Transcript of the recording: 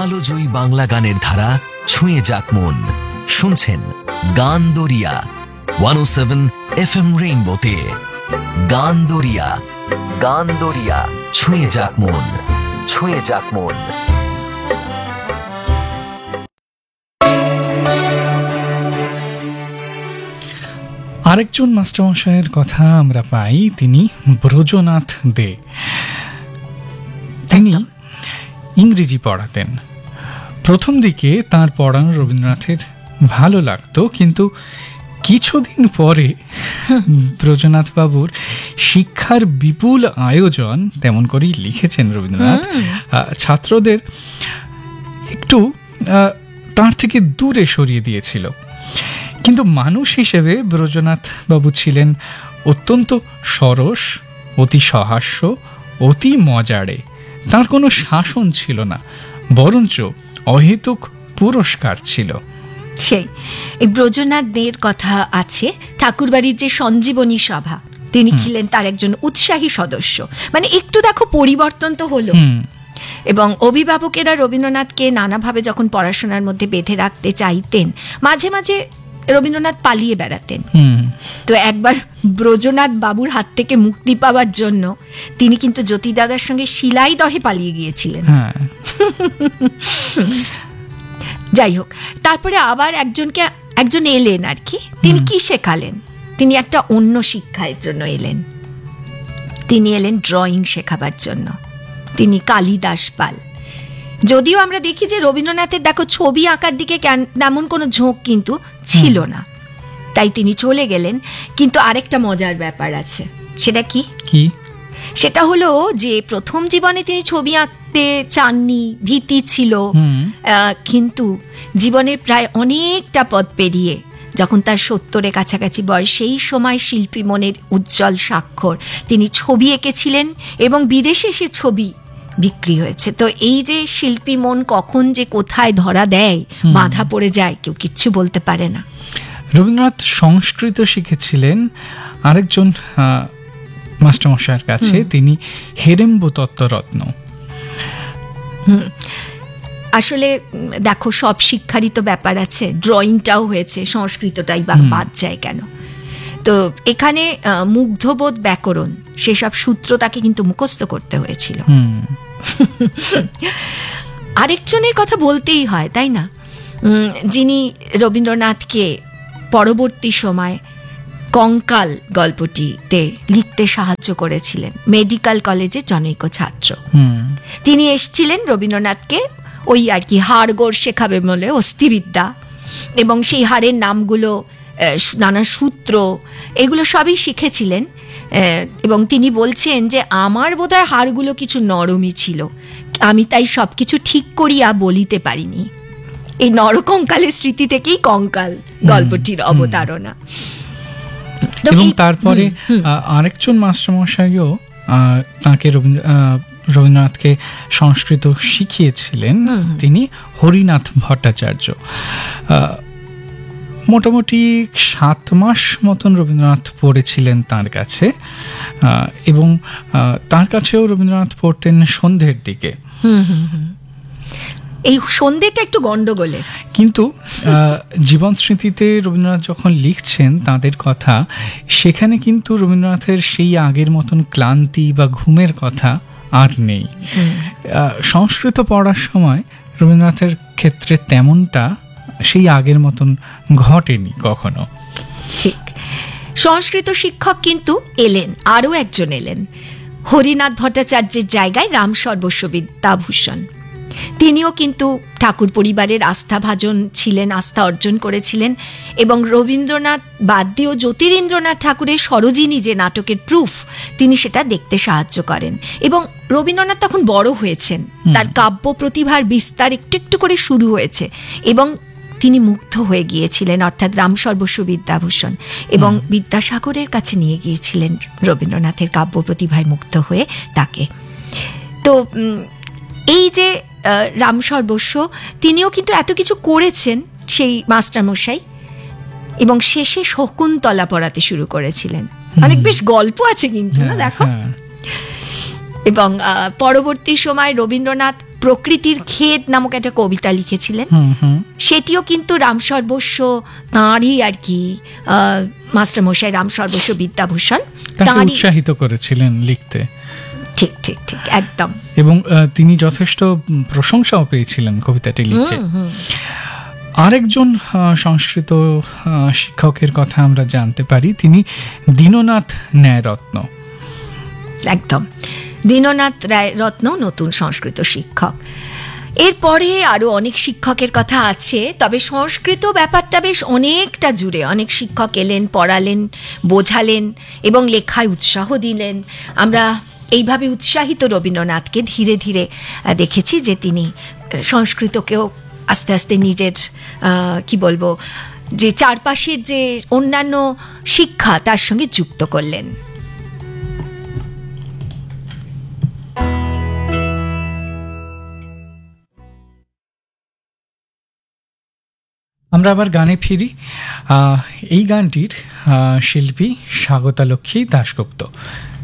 কালজয়ী বাংলা গানের ধারা ছুঁয়ে যাক মন। শুনছেন গান দরিয়া 107 FM রেইনবোতে। গান দরিয়া, গান দরিয়া, ছুঁয়ে যাক মন, ছুঁয়ে যাক মন। আরেকজন মাস্টারমশাইয়ের কথা আমরা পাই, তিনি ব্রজনাথ দে। তিনি ইংরেজি পড়াতেন। প্রথম দিকে তার পড়ানো রবীন্দ্রনাথের ভালো লাগতো, কিন্তু কিছুদিন পরে ব্রজনাথ বাবুর শিক্ষার বিপুল আয়োজন, তেমন করেই লিখেছেন রবীন্দ্রনাথ, ছাত্রদের একটু তার থেকে দূরে সরিয়ে দিয়েছিল। কিন্তু মানুষ হিসেবে ব্রজনাথ বাবু ছিলেন অত্যন্ত সরস, অতি সহাস্য, অতি মজারে। তার কোনো শাসন ছিল না, বরঞ্চ অহেতুক পুরস্কার ছিল। সেই এই ব্রজনাথ দের কথা আছে। ঠাকুরবাড়ির যে সঞ্জীবনী সভা, তিনি ছিলেন তার একজন উৎসাহী সদস্য। মানে একটু দেখো পরিবর্তন তো হলো। এবং অভিভাবকেরা রবীন্দ্রনাথকে নানাভাবে যখন পড়াশোনার মধ্যে বেঁধে রাখতে চাইতেন, মাঝে মাঝে রবীন্দ্রনাথ পালিয়ে বেড়াতেন। তো একবার ব্রজনাথ বাবুর হাত থেকে মুক্তি পাওয়ার জন্য তিনি কিন্তু জ্যোতি দাদার সঙ্গে শিলাইদহে পালিয়ে গিয়েছিলেন। যাই হোক, তারপরে আবার একজন এলেন আর কি। তিনি কি শেখালেন? তিনি একটা অন্য শিক্ষার জন্য এলেন। তিনি এলেন ড্রয়িং শেখাবার জন্য। তিনি কালিদাস পাল। যদিও আমরা দেখি যে রবীন্দ্রনাথের দেখো ছবি আঁকার দিকে তেমন কোনো ঝোঁক কিন্তু ছিল না, তাই তিনি চলে গেলেন। কিন্তু আরেকটা মজার ব্যাপার আছে। সেটা কি? সেটা হলো যে প্রথম জীবনে তিনি ছবি আঁকতে চাননি, ভীতি ছিল। কিন্তু জীবনের প্রায় অনেকটা পথ পেরিয়ে যখন তার 70-এর কাছাকাছি বয়স, সেই সময় শিল্পী মনের উজ্জ্বল স্বাক্ষর। তিনি ছবি এঁকেছিলেন এবং বিদেশে সে ছবি বিক্রি হয়েছে। তো এই যে শিল্পী মন কখন যে কোথায় ধরা দেয়, বাধা পড়ে যায়, কেউ কিচ্ছু বলতে পারে না। রবীন্দ্রনাথ সংস্কৃত শিখেছিলেন আরেকজন মাস্টারমশাইয়ের কাছে, তিনি হেরেম্বু তত্ত্বরত্ন। আসলে দেখো, সব শিক্ষারই তো ব্যাপার আছে। ড্রয়িংটাও হয়েছে, সংস্কৃতটাই বা বাদ যায় কেন? তো এখানে মুগ্ধবোধ, ব্যাকরণ, সেসব সূত্র তাকে কিন্তু মুখস্থ করতে হয়েছিল। আরেকজনের কথা বলতেই হয়, তাই না? যিনি রবীন্দ্রনাথকে পরবর্তী সময় কঙ্কাল গল্পটিতে লিখতে সাহায্য করেছিলেন, মেডিকেল কলেজের জনৈক ছাত্র। তিনি এসেছিলেন রবীন্দ্রনাথকে ওই আর কি হাড়গোড় শেখাবে বলে, অস্থিবিদ্যা, এবং সেই হাড়ের নামগুলো, নানা সূত্র, এগুলো সবই শিখেছিলেন। এবং তিনি বলছেন যে আমার বোধহয় হাড়গুলো কিছু নরমই ছিল, আমি তাই সব কিছু ঠিক করিয়া বলিতে পারিনি। এই নরকঙ্কালের স্মৃতি থেকেই কঙ্কাল গল্পটির অবতারণা। এবং তারপরে আরেকজন মাস্টারমশাইও তাকে রবীন্দ্রনাথকে সংস্কৃত শিখিয়েছিলেন। তিনি হরিনাথ ভট্টাচার্য। মোটামুটি 7 মাস মতন রবীন্দ্রনাথ পড়েছিলেন তার কাছে, এবং তার কাছেও রবীন্দ্রনাথ পড়তেন সন্ধ্যের দিকে। এই সন্ধ্যেটা একটু গন্ডগোলের, কিন্তু জীবন স্মৃতিতে রবীন্দ্রনাথ যখন লিখছেন তাদের কথা, সেখানে কিন্তু রবীন্দ্রনাথের সেই আগের মতন ক্লান্তি বা ঘুমের কথা আর নেই। সংস্কৃত পড়ার সময় রবীন্দ্রনাথের ক্ষেত্রে তেমনটা সেই আগের মতন ঘটেনি কখনো। ঠিক। সংস্কৃত শিক্ষক কিন্তু এলেন, আরও একজন এলেন। হরিনাথ ভট্টাচার্যের জায়গায় রাম সর্বস্ব বিদ্যাভূষণ। তিনিও কিন্তু ঠাকুর পরিবারের আস্থাভাজন ছিলেন, আস্থা অর্জন করেছিলেন। এবং রবীন্দ্রনাথ বাদ দিয়েও জ্যোতিরিন্দ্রনাথ ঠাকুরের সরোজিনী যে নাটকের প্রুফ, তিনি সেটা দেখতে সাহায্য করেন। এবং রবীন্দ্রনাথ তখন বড় হয়েছেন, তার কাব্য প্রতিভার বিস্তার একটু একটু করে শুরু হয়েছে, এবং তিনি মুগ্ধ হয়ে গিয়েছিলেন, অর্থাৎ রাম সর্বস্ব বিদ্যাভূষণ, এবং বিদ্যাসাগরের কাছে নিয়ে গিয়েছিলেন রবীন্দ্রনাথের কাব্য প্রতিভায় মুগ্ধ হয়ে তাকে। তো এই যে রাম সর্বস্ব, তিনিও কিন্তু এত কিছু করেছেন সেই মাস্টারমশাই, এবং শেষে শকুন্তলা পড়াতে শুরু করেছিলেন। অনেক বেশ গল্প আছে কিন্তু, না দেখো। এবং পরবর্তী সময় রবীন্দ্রনাথ প্রকৃতির খেদ নামক একটা কবিতা লিখেছিলেন। সেটিও কিন্তু রাম সর্বস্ব তাঁরই আর কি, মাস্টারমশাই রাম সর্বস্ব বিদ্যাভূষণ তাকে উৎসাহিত করেছিলেন লিখতে। ঠিক ঠিক ঠিক, একদম। এবং তিনি যথেষ্ট প্রশংসাও পেয়েছিলেন কবিতাটি লিখে। আরেকজন সংস্কৃত শিক্ষকের কথা আমরা জানতে পারি, তিনি দীননাথ ন্যায়রত্ন। একদম, দীননাথ রায়রত্ন নতুন সংস্কৃত শিক্ষক। এরপরে আরও অনেক শিক্ষকের কথা আছে, তবে সংস্কৃত ব্যাপারটা বেশ অনেকটা জুড়ে। অনেক শিক্ষক এলেন, পড়ালেন, বোঝালেন এবং লেখায় উৎসাহ দিলেন। আমরা এইভাবে উৎসাহিত রবীন্দ্রনাথকে ধীরে ধীরে দেখেছি যে তিনি সংস্কৃতকেও আস্তে আস্তে নিজের কি বলবো, যে চারপাশের যে অন্যান্য শিক্ষা তার সঙ্গে যুক্ত করলেন। আমরা আবার গানে ফিরি। এই গানটির শিল্পী স্বাগতা লক্ষ্মী দাশগুপ্ত।